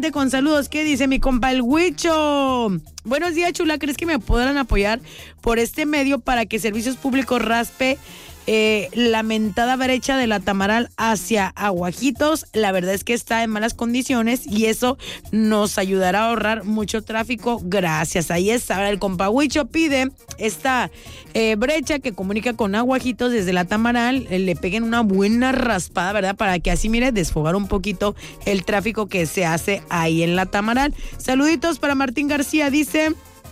adelante con saludos. ¿Qué dice mi compa el Huicho? Buenos días, chula. ¿Crees que me podrán apoyar por este medio para que Servicios Públicos raspe la mentada brecha de la Tamaral hacia Aguajitos? La verdad es que está en malas condiciones y eso nos ayudará a ahorrar mucho tráfico. Gracias. Ahí está. Ahora el compa Huicho pide esta brecha que comunica con Aguajitos desde la Tamaral. Le peguen una buena raspada, ¿verdad? Para que así, mire, desfogar un poquito el tráfico que se hace ahí en la Tamaral. Saluditos para Martín García, dice...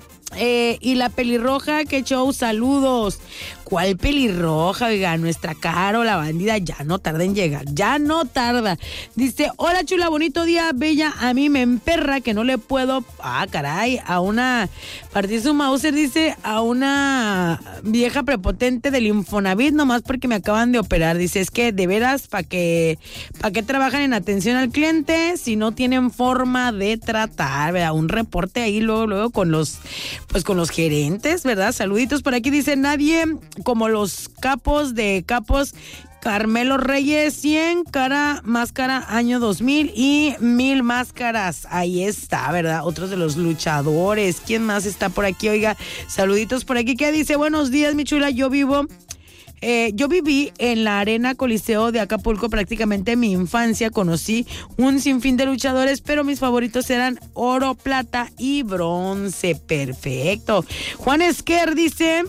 y la pelirroja, qué show, saludos. ¿Cuál pelirroja? Oiga, nuestra Caro, la bandida, ya no tarda en llegar, ya no tarda. Dice, hola chula, bonito día, bella. A mí me emperra que no le puedo, caray, a una, partir su Mauser, dice, a una vieja prepotente del Infonavit, nomás porque me acaban de operar. Dice, es que de veras, ¿para qué trabajan en atención al cliente si no tienen forma de tratar, ¿verdad? Un reporte ahí luego con los gerentes, ¿verdad? Saluditos por aquí, dice nadie como los capos de capos. Carmelo Reyes, 100, máscara, año 2000 y 1000 máscaras. Ahí está, ¿verdad? Otros de los luchadores. ¿Quién más está por aquí? Oiga, saluditos por aquí. ¿Qué dice? Buenos días, mi chula. Yo viví en la Arena Coliseo de Acapulco prácticamente mi infancia. Conocí un sinfín de luchadores, pero mis favoritos eran oro, plata y bronce. Perfecto. Juan Esquer dice...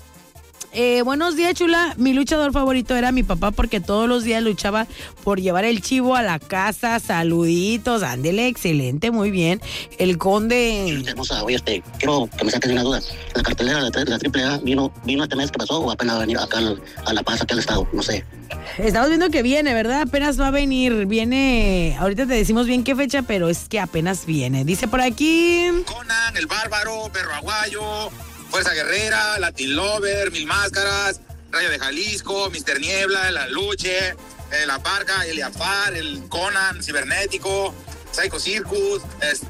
buenos días, chula. Mi luchador favorito era mi papá porque todos los días luchaba por llevar el chivo a la casa. Saluditos, ándele, excelente, muy bien. El conde... Hermosa, oye, quiero que me saques de una duda. ¿La cartelera de la AAA vino este mes que pasó o apenas va a venir acá a La Paz, aquí al estado? No sé. Estamos viendo que viene, ¿verdad? Apenas va a venir. Viene, ahorita te decimos bien qué fecha, pero es que apenas viene. Dice por aquí... Conan, el Bárbaro, Perro Aguayo... Fuerza Guerrera, Latin Lover, 1000 Máscaras, Rayo de Jalisco, Mr. Niebla, La Luche, La Parca, el Iafar, el Conan, Cibernético, Psycho Circus,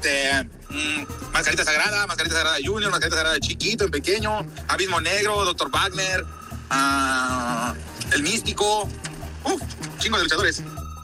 Mascarita Sagrada Junior, Mascarita Sagrada Chiquito, en pequeño, Abismo Negro, Dr. Wagner, El Místico, chingo de luchadores.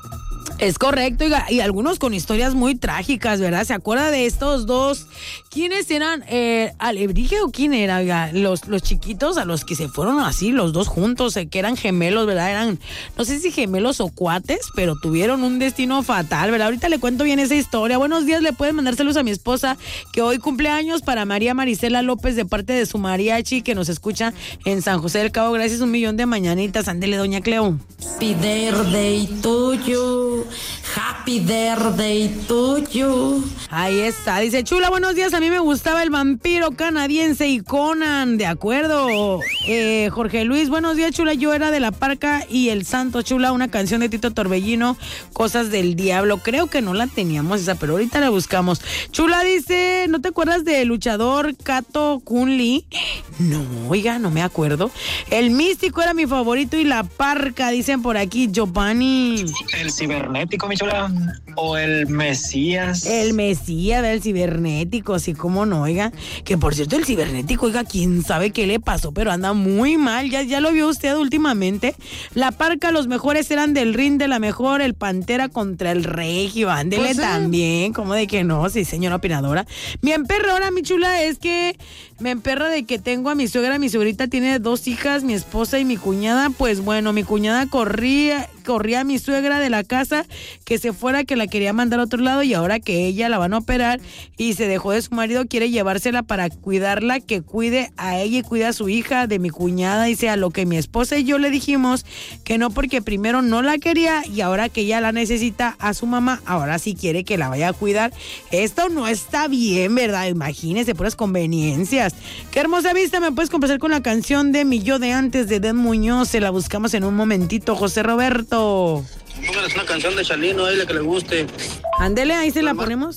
Es correcto, y algunos con historias muy trágicas, ¿verdad? ¿Se acuerda de estos dos? ¿Quiénes eran? ¿Alebrije o quién era? Oiga, los chiquitos a los que se fueron así, los dos juntos, que eran gemelos, ¿verdad? Eran, no sé si gemelos o cuates, pero tuvieron un destino fatal, ¿verdad? Ahorita le cuento bien esa historia. Buenos días, le pueden mandar saludos a mi esposa, que hoy cumpleaños, para María Marisela López, de parte de su mariachi, que nos escucha en San José del Cabo. Gracias, 1,000,000 de mañanitas. Ándele, doña Cleo. Happy birthday to you. Happy birthday to you. Ahí está, dice chula, buenos días, a mí me gustaba el vampiro canadiense y Conan, de acuerdo. Jorge Luis, buenos días, chula, yo era de La Parca y el Santo, chula, una canción de Tito Torbellino, Cosas del Diablo. Creo que no la teníamos esa, pero ahorita la buscamos. Chula dice, ¿no te acuerdas del luchador Kato Kun Lee? No, oiga, no me acuerdo. El Místico era mi favorito y La Parca, dicen por aquí. Giovanni. El Cibernético, mi chula, o el Mesías. El Mesías del Cibernético, sí, cómo no, oiga. Que por cierto, el Cibernético, oiga, quién sabe qué le pasó, pero anda muy mal. Ya lo vio usted últimamente. La Parca, los mejores eran del ring de la mejor, el Pantera contra el Regio. Ándele pues también, como de que no, sí, señora opinadora. Mi emperra ahora, mi chula, es que me emperra de que tengo a mi suegra. Mi suegrita tiene 2 hijas, mi esposa y mi cuñada. Pues bueno, mi cuñada corría a mi suegra de la casa que se fuera, que la quería mandar a otro lado, y ahora que ella la van a operar y se dejó de su marido, quiere llevársela para cuidarla, que cuide a ella y cuida a su hija. De mi cuñada, dice, a lo que mi esposa y yo le dijimos que no, porque primero no la quería y ahora que ella la necesita a su mamá, ahora sí quiere que la vaya a cuidar. Esto no está bien, ¿verdad? Imagínese, puras conveniencias. Qué hermosa vista. Me puedes complacer con la canción de Mi Yo de Antes, de Den Muñoz. Se la buscamos en un momentito, José Roberto. Pónganos una canción de Chalino, ahí la que le guste. Ándele, ahí se la ponemos.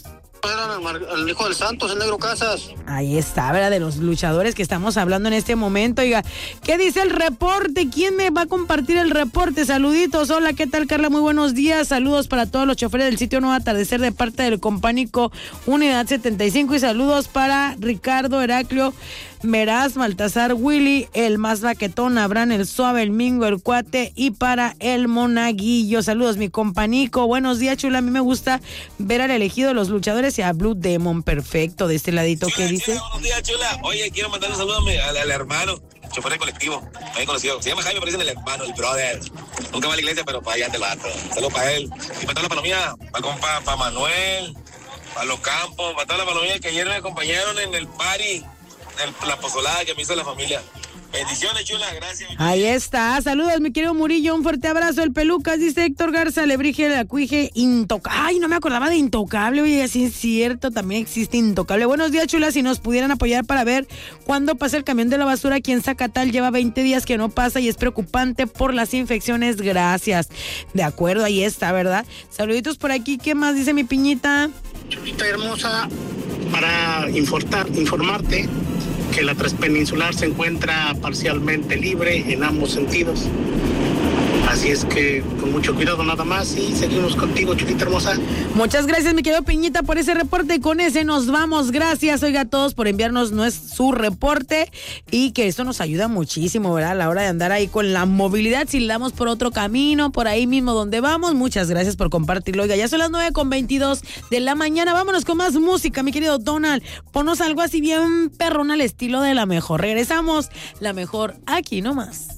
El hijo del Santos, el Negro Casas. Ahí está, ¿verdad? De los luchadores que estamos hablando en este momento. Oiga, ¿qué dice el reporte? ¿Quién me va a compartir el reporte? Saluditos. Hola, ¿qué tal, Carla? Muy buenos días. Saludos para todos los choferes del sitio Nuevo Atardecer de parte del Compánico Unidad 75. Y saludos para Ricardo Heraclio Meraz, Baltasar, Willy, el más baquetón, Abraham, el suave, el Mingo, el cuate y para el monaguillo. Saludos, mi companico. Buenos días, chula. A mí me gusta ver al elegido de los luchadores y a Blue Demon. Perfecto, de este ladito. Chula, ¿qué dice? Chula, buenos días, chula. Oye, quiero mandarle un saludo al hermano, chofer de colectivo, bien conocido. Se llama Jaime, pero dicen el hermano, el brother. Nunca va a la iglesia, pero para allá te vato. Saludos para él. Y para toda la palomía, para Manuel, para los campos, para toda la palomía que ayer me acompañaron en el party, la pozolada que me hizo la familia. Bendiciones, chula, gracias. Ahí está, saludos mi querido Murillo, un fuerte abrazo, el Pelucas, dice Héctor Garza, Lebrige, la Cuije, Intocable, ay, no me acordaba de Intocable, oye, así es cierto, también existe Intocable. Buenos días, chula, si nos pudieran apoyar para ver cuándo pasa el camión de la basura aquí en Zacatal, lleva 20 días que no pasa y es preocupante por las infecciones, gracias. De acuerdo, ahí está, ¿verdad? Saluditos por aquí, ¿qué más dice mi piñita? Chulita hermosa, para informarte que la Transpeninsular se encuentra parcialmente libre en ambos sentidos. Así es que con mucho cuidado nada más y seguimos contigo, chulita hermosa. Muchas gracias, mi querido Piñita, por ese reporte y con ese nos vamos. Gracias, oiga, a todos por enviarnos su reporte y que esto nos ayuda muchísimo, ¿verdad? A la hora de andar ahí con la movilidad, si le damos por otro camino, por ahí mismo donde vamos. Muchas gracias por compartirlo. Oiga, ya son las 9:22 de la mañana. Vámonos con más música, mi querido Donald. Ponos algo así bien perrón al estilo de La Mejor. Regresamos, La Mejor, aquí nomás.